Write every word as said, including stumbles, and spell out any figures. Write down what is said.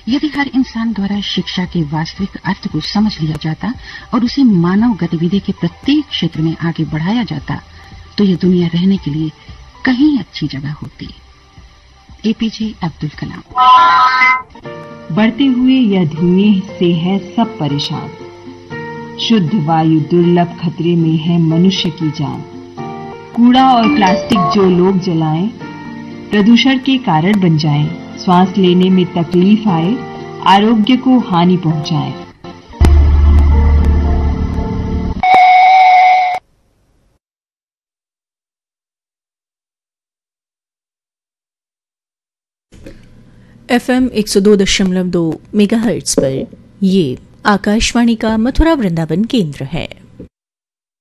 यदि हर इंसान द्वारा शिक्षा के वास्तविक अर्थ को समझ लिया जाता और उसे मानव गतिविधि के प्रत्येक क्षेत्र में आगे बढ़ाया जाता तो यह दुनिया रहने के लिए कहीं अच्छी जगह होती। एपीजे अब्दुल कलाम। बढ़ते हुए यह धुएं से है सब परेशान, शुद्ध वायु दुर्लभ खतरे में है मनुष्य की जान। कूड़ा और प्लास्टिक जो लोग जलाएं, प्रदूषण के कारण बन जाएं, श्वास लेने में तकलीफ आए, आरोग्य को हानि पहुंचाए। एफएम एक सौ दो दशमलव दो मेगाहर्ट्ज पर ये आकाशवाणी का मथुरा वृंदावन केंद्र है।